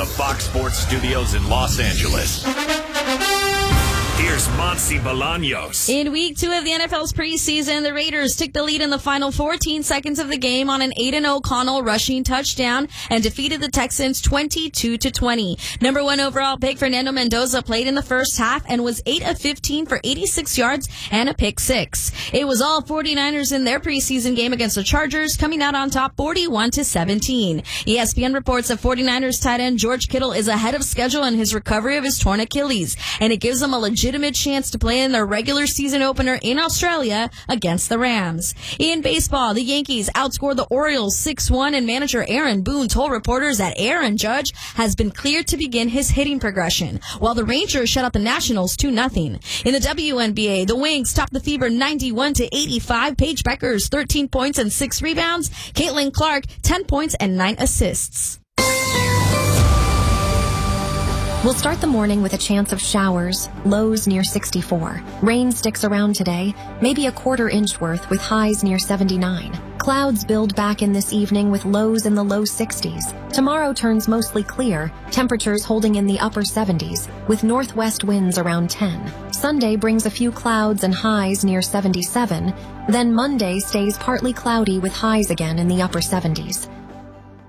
the Fox Sports Studios in Los Angeles. Here's Monty Bolaños. In week 2 of the NFL's preseason, the Raiders took the lead in the final 14 seconds of the game on an Aiden O'Connell rushing touchdown and defeated the Texans 22-20. Number 1 overall pick Fernando Mendoza played in the first half and was 8 of 15 for 86 yards and a pick 6. It was all 49ers in their preseason game against the Chargers, coming out on top 41-17. ESPN reports that 49ers tight end George Kittle is ahead of schedule in his recovery of his torn Achilles, and it gives him a legitimate chance to play in their regular season opener in Australia against the Rams. In baseball, the Yankees outscored the Orioles 6-1, and manager Aaron Boone told reporters that Aaron Judge has been cleared to begin his hitting progression, while the Rangers shut out the Nationals 2-0. In the WNBA, the Wings topped the Fever 91-85. Paige Beckers 13 points and 6 rebounds. Caitlin Clark 10 points and 9 assists. We'll start the morning with a chance of showers, lows near 64. Rain sticks around today, maybe a quarter inch worth with highs near 79. Clouds build back in this evening with lows in the low 60s. Tomorrow turns mostly clear, temperatures holding in the upper 70s, with northwest winds around 10. Sunday brings a few clouds and highs near 77. Then Monday stays partly cloudy with highs again in the upper 70s.